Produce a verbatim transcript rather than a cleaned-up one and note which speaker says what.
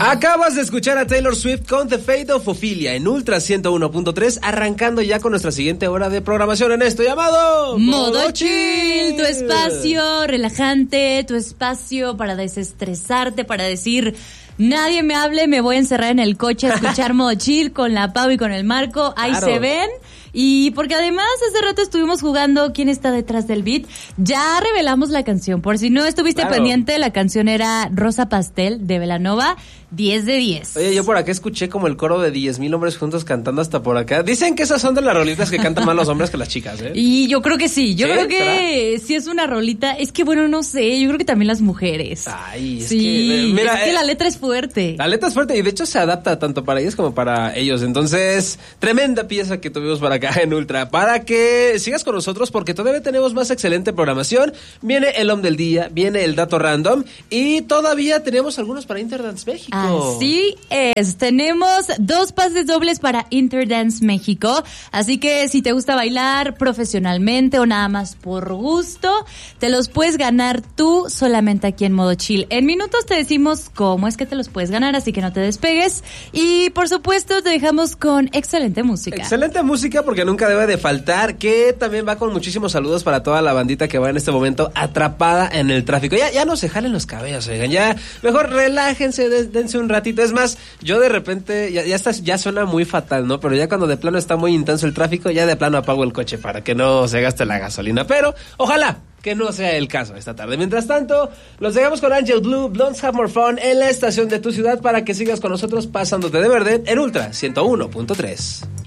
Speaker 1: Acabas de escuchar a Taylor Swift con The Fate of Ophelia en Ultra ciento uno punto tres, arrancando ya con nuestra siguiente hora de programación en esto llamado
Speaker 2: Modo Chill, tu espacio relajante, tu espacio para desestresarte, para decir nadie me hable, me voy a encerrar en el coche a escuchar Modo Chill con la Pau y con el Marco, ahí claro. Se ven. Y porque además hace rato estuvimos jugando ¿Quién está detrás del beat? Ya revelamos la canción, por si no estuviste claro. pendiente, la canción era Rosa Pastel de Belanova, diez de diez.
Speaker 1: Oye, yo por acá escuché como el coro de diez mil hombres juntos cantando hasta por acá. Dicen que esas son de las rolitas que cantan más los hombres que las chicas, ¿eh?
Speaker 2: Y yo creo que sí, yo ¿Sí? creo que
Speaker 1: ¿Será?
Speaker 2: sí es una rolita, es que bueno, no sé, yo creo que también las mujeres.
Speaker 1: Ay, es
Speaker 2: sí,
Speaker 1: que, mira,
Speaker 2: es que
Speaker 1: eh,
Speaker 2: la letra es fuerte.
Speaker 1: La letra es fuerte y de hecho se adapta tanto para ellas como para ellos. Entonces, tremenda pieza que tuvimos para acá en Ultra. Para que sigas con nosotros porque todavía tenemos más excelente programación. Viene el Hom del Día, viene el Dato Random y todavía tenemos algunos para Interdance México.
Speaker 2: Así es, tenemos dos pases dobles para Interdance México. Así que si te gusta bailar profesionalmente o nada más por gusto, te los puedes ganar tú solamente aquí en Modo Chill. En minutos te decimos cómo es que te los puedes ganar, así que no te despegues. Y por supuesto te dejamos con excelente música.
Speaker 1: Excelente música porque nunca debe de faltar, que también va con muchísimos saludos para toda la bandita que va en este momento atrapada en el tráfico. Ya, ya no se jalen los cabellos, oigan, ya mejor relájense, des, dense un ratito. Es más, yo de repente, ya, ya, está, ya suena muy fatal, ¿no? Pero ya cuando de plano está muy intenso el tráfico, ya de plano apago el coche para que no se gaste la gasolina. Pero ojalá que no sea el caso esta tarde. Mientras tanto, los dejamos con Angel Blue, Blondes Have More Fun en la estación de tu ciudad para que sigas con nosotros pasándote de verde en Ultra ciento uno punto tres.